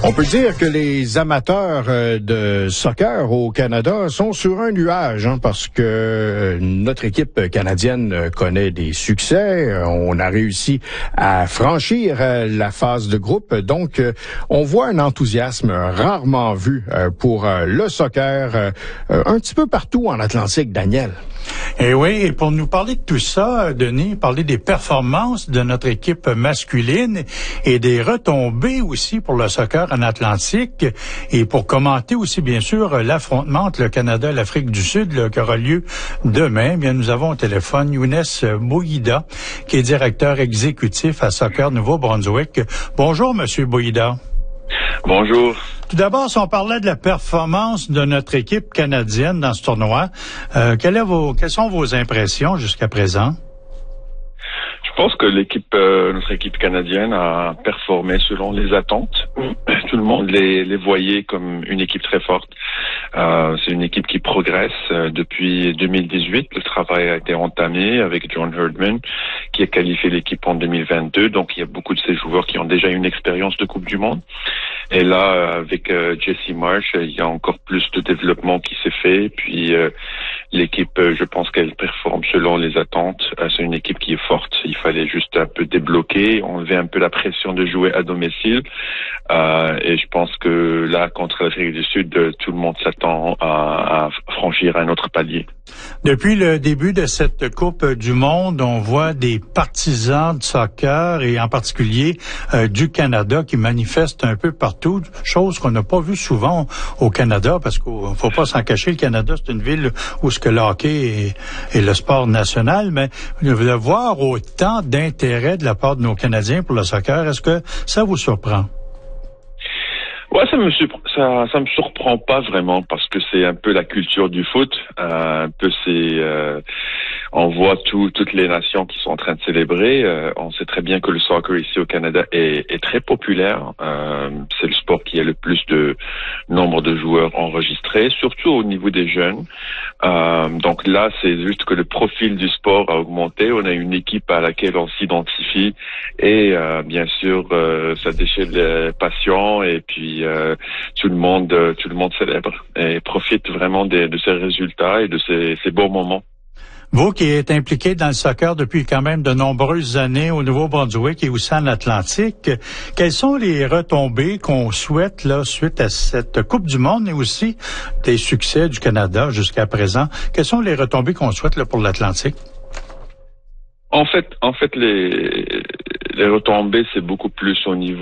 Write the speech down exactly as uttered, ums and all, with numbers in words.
On peut dire que les amateurs de soccer au Canada sont sur un nuage, hein, parce que notre équipe canadienne connaît des succès. On a réussi à franchir la phase de groupe. Donc, on voit un enthousiasme rarement vu pour le soccer un petit peu partout en Atlantique, Daniel. Et oui, et pour nous parler de tout ça, Denis, parler des performances de notre équipe masculine et des retombées aussi pour le soccer en Atlantique, et pour commenter aussi, bien sûr, l'affrontement entre le Canada et l'Afrique du Sud là, qui aura lieu demain, bien, nous avons au téléphone Younes Bouhida, qui est directeur exécutif à Soccer Nouveau-Brunswick. Bonjour, Monsieur Bouhida. Bonjour. Tout d'abord, si on parlait de la performance de notre équipe canadienne dans ce tournoi, euh, quelle est vos, quelles sont vos impressions jusqu'à présent? Je pense que l'équipe, euh, notre équipe canadienne a performé selon les attentes. Tout le monde les, les voyait comme une équipe très forte. Euh, c'est une équipe qui progresse euh, depuis deux mille dix-huit. Le travail a été entamé avec John Herdman, qui a qualifié l'équipe en deux mille vingt-deux. Donc, il y a beaucoup de ces joueurs qui ont déjà une expérience de Coupe du Monde. Et là, avec euh, Jesse Marsh, il y a encore plus de développement qui s'est fait. Puis, euh, l'équipe, euh, je pense qu'elle performe selon les attentes. Euh, c'est une équipe qui est forte. Il fallait juste un peu débloquer, enlever un peu la pression de jouer à domicile. Euh, et je pense que là, contre l'Afrique du Sud, tout le monde s'attend à, à franchir un autre palier. Depuis le début de cette Coupe du Monde, on voit des partisans de soccer et en particulier euh, du Canada qui manifestent un peu partout, chose qu'on n'a pas vue souvent au Canada, parce qu'il ne faut pas s'en cacher, le Canada, c'est une ville où ce que le hockey est, est le sport national, mais de voir autant d'intérêt de la part de nos Canadiens pour le soccer, est-ce que ça vous surprend? Ouais, ça me ça ça me surprend pas vraiment parce que c'est un peu la culture du foot, euh, un peu c'est euh, on voit tout, toutes les nations qui sont en train de célébrer. Euh, on sait très bien que le soccer ici au Canada est, est très populaire. Euh, c'est le sport qui a le plus de nombre de joueurs enregistrés, surtout au niveau des jeunes. Euh, donc là, c'est juste que le profil du sport a augmenté. On a une équipe à laquelle on s'identifie et euh, bien sûr, euh, ça déchaîne les passions et puis euh, tout le monde, tout le monde célèbre et profite vraiment de, de ces résultats et de ces, ces beaux moments. Vous qui êtes impliqué dans le soccer depuis quand même de nombreuses années au Nouveau-Brunswick et aussi en Atlantique, quelles sont les retombées qu'on souhaite là suite à cette Coupe du Monde et aussi des succès du Canada jusqu'à présent? Quelles sont les retombées qu'on souhaite là pour l'Atlantique? En fait, en fait, les, les retombées, c'est beaucoup plus au niveau